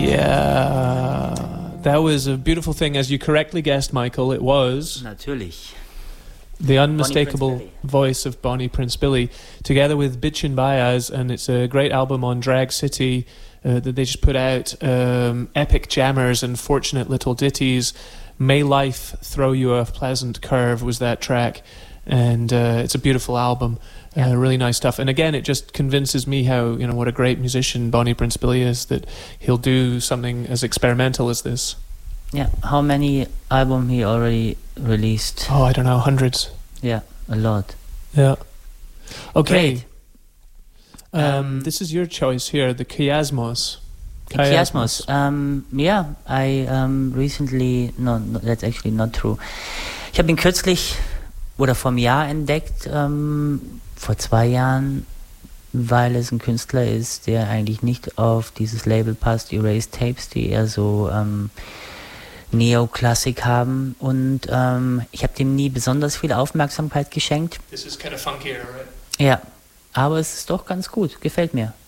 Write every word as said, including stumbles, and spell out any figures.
Yeah, that was a beautiful thing. As you correctly guessed, Michael, it was... Natürlich. The unmistakable voice of Bonnie Prince Billy, together with Bitchin' Bayaz, and it's a great album on Drag City uh, that they just put out. Um, epic jammers and fortunate little ditties. May Life Throw You a Pleasant Curve was that track, and uh, it's a beautiful album. Yeah. Uh, really nice stuff. And again, it just convinces me how, you know, what a great musician Bonnie Prince Billy is, that he'll do something as experimental as this. Yeah, how many albums he already released? Oh, I don't know, hundreds. Yeah, a lot. Yeah. Okay. Great. Um, Um, this is your choice here, the Chiasmos. Chiasmos. Um, yeah, I um, recently, no, no, that's actually not true. Ich habe ihn kürzlich oder vor einem Jahr entdeckt, ähm, vor zwei Jahren, weil es ein Künstler ist, der eigentlich nicht auf dieses Label passt, Erased Tapes, die eher so ähm, Neoklassik haben, und ähm, ich habe dem nie besonders viel Aufmerksamkeit geschenkt. This is kind of funkier, right? Ja, aber es ist doch ganz gut, gefällt mir.